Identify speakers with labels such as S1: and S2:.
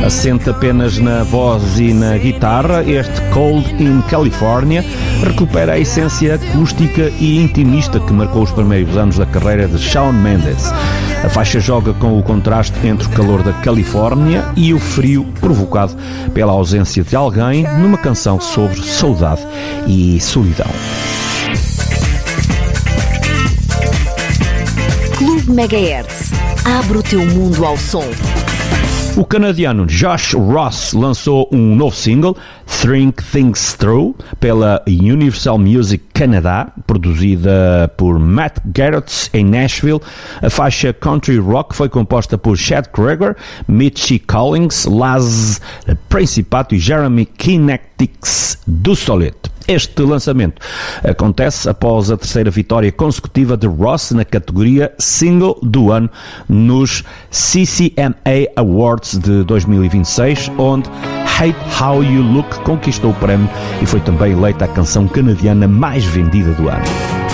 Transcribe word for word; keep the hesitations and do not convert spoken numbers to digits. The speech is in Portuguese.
S1: Assente apenas na voz e na guitarra, este Cold in California recupera a essência acústica e intimista que marcou os primeiros anos da carreira de Shawn Mendes. A faixa joga com o contraste entre o calor da Califórnia e o frio provocado pela ausência de alguém numa canção sobre saudade e solidão.
S2: Clube Megahertz. Abre o teu mundo ao som.
S1: O canadiano Josh Ross lançou um novo single, Think Things Through, pela Universal Music Canada, produzida por Matt Garrett em Nashville. A faixa country rock foi composta por Chad Kroeger, Mitchie Collins, Laz Principato e Jeremy Kinetics do Solito. Este lançamento acontece após a terceira vitória consecutiva de Ross na categoria Single do Ano nos C C M A Awards de dois mil e vinte e seis, onde Hate How You Look conquistou o prémio e foi também eleita a canção canadiana mais vendida do ano.